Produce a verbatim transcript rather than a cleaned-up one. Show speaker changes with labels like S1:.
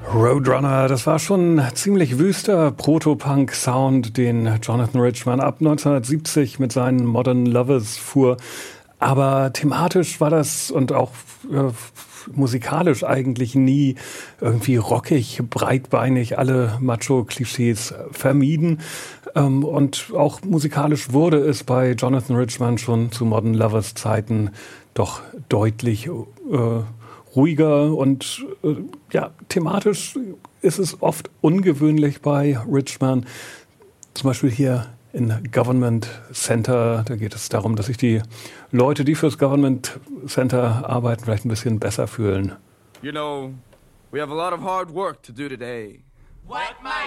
S1: Roadrunner, das war schon ein ziemlich wüster Proto-Punk-Sound, den Jonathan Richman ab neunzehnhundertsiebzig mit seinen Modern Lovers fuhr. Aber thematisch war das und auch äh, musikalisch eigentlich nie irgendwie rockig, breitbeinig, alle Macho-Klischees vermieden. Ähm, und auch musikalisch wurde es bei Jonathan Richman schon zu Modern Lovers Zeiten doch deutlich äh, ruhiger und äh, ja, thematisch ist es oft ungewöhnlich bei Richman. Zum Beispiel hier in Government Center, da geht es darum, dass sich die Leute, die fürs Government Center arbeiten, vielleicht ein bisschen besser fühlen.
S2: You know, we have a lot of hard work to do today.
S3: What might